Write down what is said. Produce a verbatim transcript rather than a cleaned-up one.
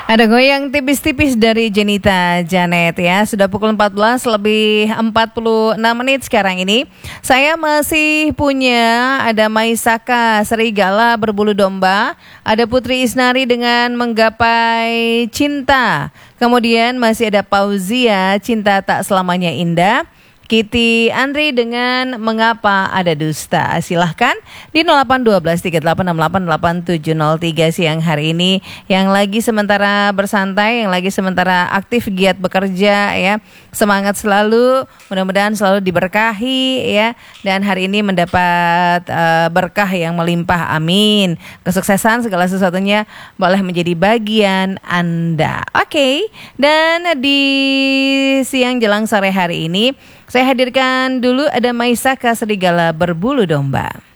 Ada goyang tipis-tipis dari Jenita Janet ya. Sudah pukul empat belas lebih empat puluh enam menit sekarang ini. Saya masih punya ada Maisaka Serigala Berbulu Domba, ada Putri Isnari dengan Menggapai Cinta. Kemudian masih ada Pauzia Cinta Tak Selamanya Indah. Kiti Andri dengan Mengapa Ada Dusta. Silahkan di nol delapan satu dua tiga delapan enam delapan delapan tujuh nol tiga siang hari ini. Yang lagi sementara bersantai, yang lagi sementara aktif giat bekerja ya. Semangat selalu, mudah-mudahan selalu diberkahi ya. Dan hari ini mendapat uh, berkah yang melimpah, amin. Kesuksesan segala sesuatunya boleh menjadi bagian Anda. Oke, okay. Dan di siang jelang sore hari ini saya hadirkan dulu ada Maisaka Serigala Berbulu Domba.